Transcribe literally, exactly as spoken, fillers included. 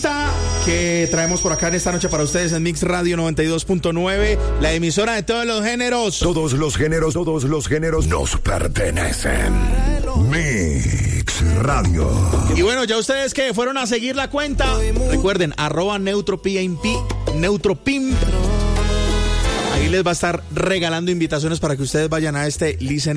lista que traemos por acá en esta noche para ustedes en Mix Radio noventa y dos punto nueve, la emisora de todos los géneros. Todos los géneros, todos los géneros nos pertenecen. Mix Radio. Y bueno, ya ustedes que fueron a seguir la cuenta, recuerden, arroba neutropimp, neutropimp. Ahí les va a estar regalando invitaciones para que ustedes vayan a este Listen